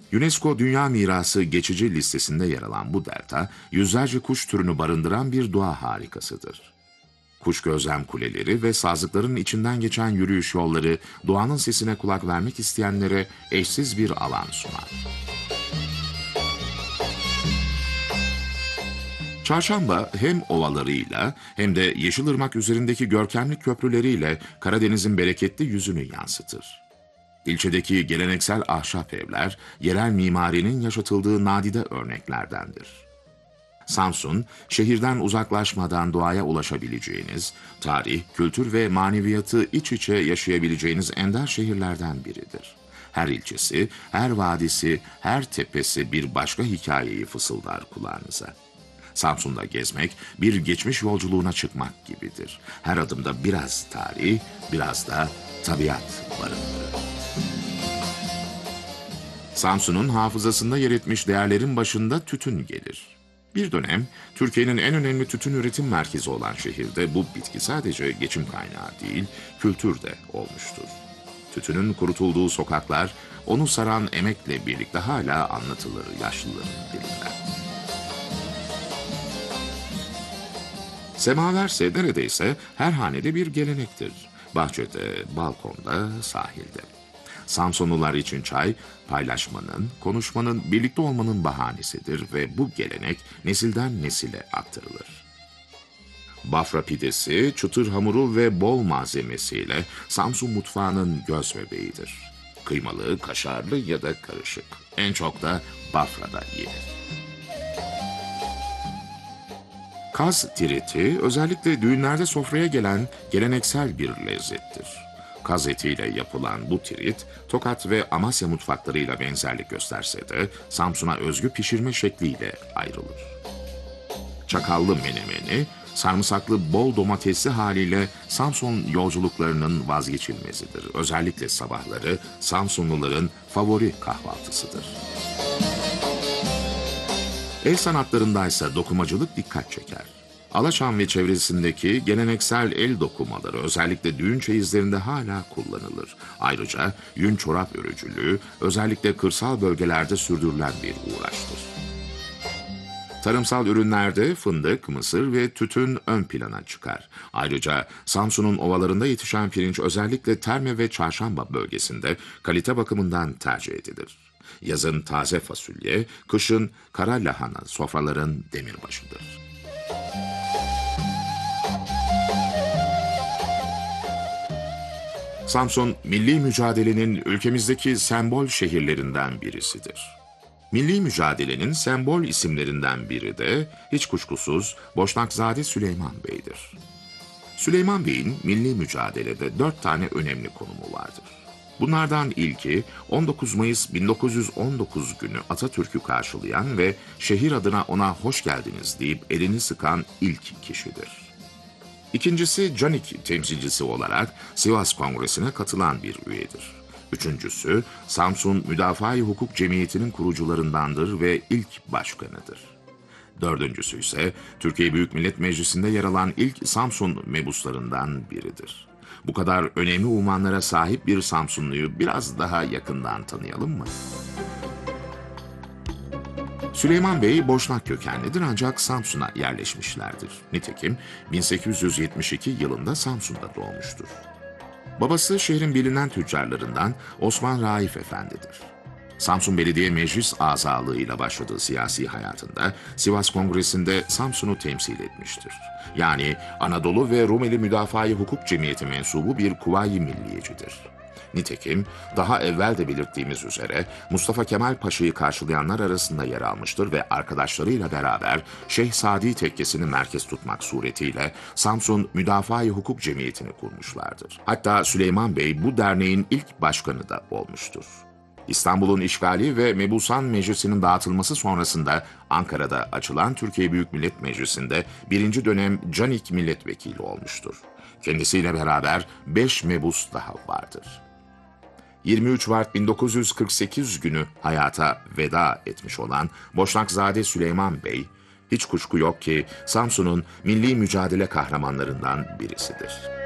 UNESCO Dünya Mirası geçici listesinde yer alan bu delta, yüzlerce kuş türünü barındıran bir doğa harikasıdır. Kuş gözlem kuleleri ve sazlıkların içinden geçen yürüyüş yolları, doğanın sesine kulak vermek isteyenlere eşsiz bir alan sunar. Çarşamba hem ovalarıyla hem de Yeşilırmak üzerindeki görkemli köprüleriyle Karadeniz'in bereketli yüzünü yansıtır. İlçedeki geleneksel ahşap evler, yerel mimarinin yaşatıldığı nadide örneklerdendir. Samsun, şehirden uzaklaşmadan doğaya ulaşabileceğiniz, tarih, kültür ve maneviyatı iç içe yaşayabileceğiniz ender şehirlerden biridir. Her ilçesi, her vadisi, her tepesi bir başka hikayeyi fısıldar kulağınıza. Samsun'da gezmek, bir geçmiş yolculuğuna çıkmak gibidir. Her adımda biraz tarih, biraz da tabiat barındırır. Samsun'un hafızasında yer etmiş değerlerin başında tütün gelir. Bir dönem Türkiye'nin en önemli tütün üretim merkezi olan şehirde bu bitki sadece geçim kaynağı değil, kültür de olmuştur. Tütünün kurutulduğu sokaklar, onu saran emekle birlikte hala anlatılır yaşlıların dilinden. Semaverse neredeyse her hanede bir gelenektir. Bahçede, balkonda, sahilde. Samsunlular için çay, paylaşmanın, konuşmanın, birlikte olmanın bahanesidir ve bu gelenek nesilden nesile aktarılır. Bafra pidesi, çıtır hamuru ve bol malzemesiyle Samsun mutfağının göz bebeğidir. Kıymalı, kaşarlı ya da karışık. En çok da Bafra'da yenir. Kaz tiriti özellikle düğünlerde sofraya gelen geleneksel bir lezzettir. Kaz etiyle yapılan bu tirit, Tokat ve Amasya mutfaklarıyla benzerlik gösterse de Samsun'a özgü pişirme şekliyle ayrılır. Çakallı menemeni, sarımsaklı bol domatesli haliyle Samsun yolculuklarının vazgeçilmezidir. Özellikle sabahları Samsunluların favori kahvaltısıdır. El sanatlarındaysa dokumacılık dikkat çeker. Alaçam ve çevresindeki geleneksel el dokumaları özellikle düğün çeyizlerinde hala kullanılır. Ayrıca yün çorap örücülüğü özellikle kırsal bölgelerde sürdürülen bir uğraştır. Tarımsal ürünlerde fındık, mısır ve tütün ön plana çıkar. Ayrıca Samsun'un ovalarında yetişen pirinç özellikle Terme ve Çarşamba bölgesinde kalite bakımından tercih edilir. Yazın taze fasulye, kışın kara lahana sofraların demirbaşıdır. Samsun, milli mücadelenin ülkemizdeki sembol şehirlerinden birisidir. Milli mücadelenin sembol isimlerinden biri de hiç kuşkusuz Boşnakzade Süleyman Bey'dir. Süleyman Bey'in milli mücadelede 4 tane önemli konumu vardır. Bunlardan ilki 19 Mayıs 1919 günü Atatürk'ü karşılayan ve şehir adına ona hoş geldiniz deyip elini sıkan ilk kişidir. İkincisi Canik temsilcisi olarak Sivas Kongresi'ne katılan bir üyedir. Üçüncüsü Samsun Müdafaa-i Hukuk Cemiyeti'nin kurucularındandır ve ilk başkanıdır. Dördüncüsü ise Türkiye Büyük Millet Meclisi'nde yer alan ilk Samsun mebuslarından biridir. Bu kadar önemli unvanlara sahip bir Samsunluyu biraz daha yakından tanıyalım mı? Süleyman Bey Boşnak kökenlidir ancak Samsun'a yerleşmişlerdir. Nitekim 1872 yılında Samsun'da doğmuştur. Babası şehrin bilinen tüccarlarından Osman Raif Efendi'dir. Samsun Belediye Meclis azalığıyla başladığı siyasi hayatında Sivas Kongresi'nde Samsun'u temsil etmiştir. Yani Anadolu ve Rumeli Müdafaa-i Hukuk Cemiyeti mensubu bir Kuvayi Milliyecidir. Nitekim daha evvel de belirttiğimiz üzere Mustafa Kemal Paşa'yı karşılayanlar arasında yer almıştır ve arkadaşlarıyla beraber Şeyh Sadi Tekkesi'ni merkez tutmak suretiyle Samsun Müdafaa-i Hukuk Cemiyeti'ni kurmuşlardır. Hatta Süleyman Bey bu derneğin ilk başkanı da olmuştur. İstanbul'un işgali ve Mebusan Meclisi'nin dağıtılması sonrasında Ankara'da açılan Türkiye Büyük Millet Meclisi'nde 1. dönem Canik milletvekili olmuştur. Kendisiyle beraber 5 mebus daha vardır. 23 Mart 1948 günü hayata veda etmiş olan Boşnakzade Süleyman Bey, hiç kuşku yok ki Samsun'un milli mücadele kahramanlarından birisidir.